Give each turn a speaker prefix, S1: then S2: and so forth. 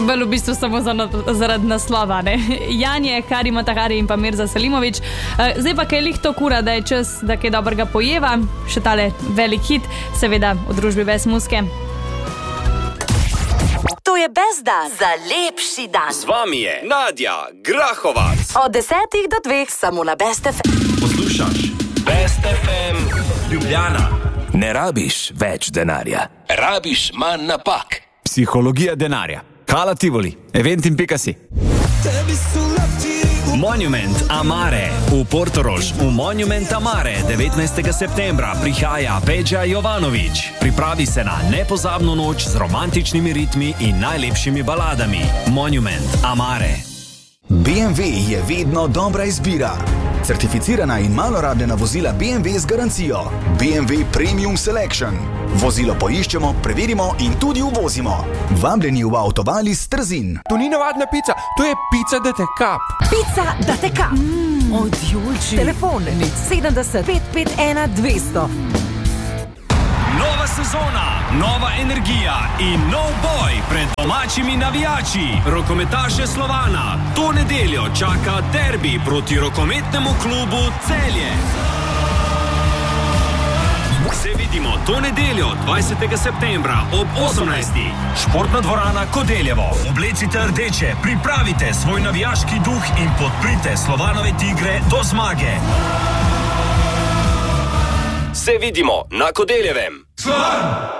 S1: bolj v bistvu samo zaradi naslova, ne? Janje, Kari Matahari in pa Mirza Selimović. Zdaj pa kaj lih to kura, da je čas, da kaj dobrega pojeva. Še tale velik hit, seveda v družbi Best muske.
S2: To je Best dan za lepši dan.
S3: Z vami je Nadja Grahovac.
S2: Od 10 do 2 samo na Best FM.
S3: Poslušaš Best FM Ljubljana.
S4: Ne rabiš več denarja.
S3: Rabiš manj napak.
S5: Psihologija denarja. Hala Tivoli, eventim.si. Monument Amare v Portorož. V Monument Amare 19. septembra prihaja Peđa Jovanović. Pripravi se na nepozabno noč z romantičnimi ritmi in najlepšimi baladami. Monument Amare.
S6: BMW je vedno dobra izbira. Certificirana in malo rabljena vozila BMW z garancijo. BMW Premium Selection. Vozilo poiščemo, preverimo in tudi uvozimo. Vabljeni v Avtovalis Trzin.
S7: To ni navadna pica, to je pica da te kap.
S8: Pica da te kap. Od Julči. Telefon 70 551 200.
S5: Nova sezona, nova energija in nov boj pred domačimi navijači. Rokometaše Slovana. To nedeljo čaka derbi proti rokometnemu klubu Celje. Se vidimo to nedeljo 20. septembra ob 18. Športna dvorana Kodeljevo. Oblecite rdeče, pripravite svoj navijaški duh in podprite Slovanove Tigre do zmage.
S3: Se vidimo na Kodeljevem.
S5: Slovan!